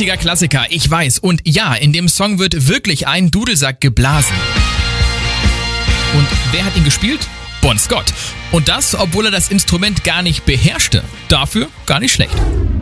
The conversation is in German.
richtiger Klassiker, ich weiß. Und ja, in dem Song wird wirklich ein Dudelsack geblasen. Und wer hat ihn gespielt? Bon Scott. Und das, obwohl er das Instrument gar nicht beherrschte. Dafür gar nicht schlecht.